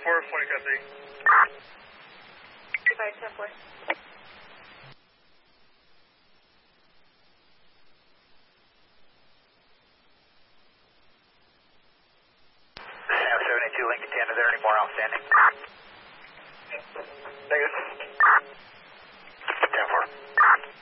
Phoenix SE. Goodbye, 10-4. Sam 72 Lincoln 10, are there any more outstanding? Negative.